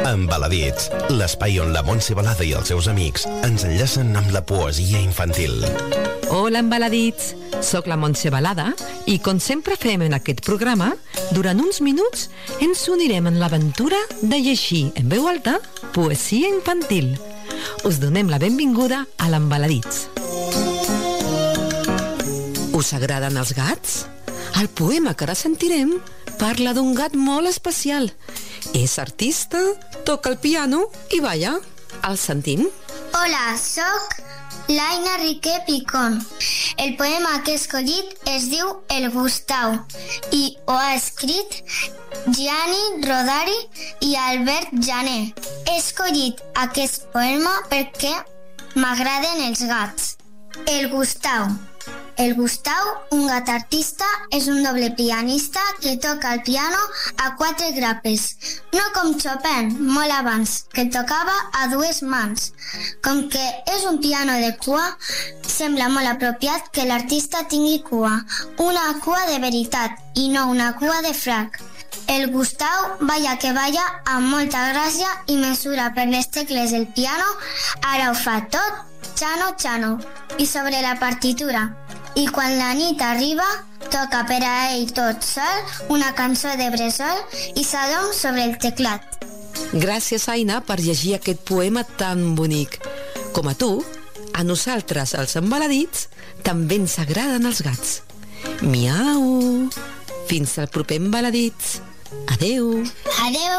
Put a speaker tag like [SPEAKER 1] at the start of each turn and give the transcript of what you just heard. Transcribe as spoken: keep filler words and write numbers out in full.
[SPEAKER 1] Embaladits, l'espai on la Montse Balada i els seus amics ens enllacen amb la poesia infantil.
[SPEAKER 2] Hola, Embaladits! Soc la Montse Balada i, com sempre fem en aquest programa, durant uns minuts ens unirem en l'aventura de llegir en veu alta poesia infantil. Us donem la benvinguda a l'Embaladits. Us agraden els gats? El poema que ara sentirem parla d'un gat molt especial. És artista, toca el piano i balla. El sentim?
[SPEAKER 3] Hola, soc l'Aina Riquer Picón. El poema que he escollit es diu El Gustau i ho ha escrit Gianni Rodari i Albert Janer. He escollit aquest poema perquè m'agraden els gats. El Gustau. El Gustau, un gat artista, és un doble pianista que toca el piano a quatre grapes, no com Chopin, molt abans, que tocava a dues mans. Com que és un piano de cua, sembla molt apropiat que l'artista tingui cua, una cua de veritat i no una cua de frac. El Gustau balla que balla amb molta gràcia i mesura per les tecles del piano, ara ho fa tot, xano, xano, i sobre la partitura. I quan la nit arriba, toca per a ell tot sol una cançó de bressol i s'adorm sobre el teclat.
[SPEAKER 2] Gràcies, Aina, per llegir aquest poema tan bonic. Com a tu, a nosaltres, els Embaladits, també ens agraden els gats. Miau! Fins al proper Embaladits. Adeu!
[SPEAKER 3] Adeu!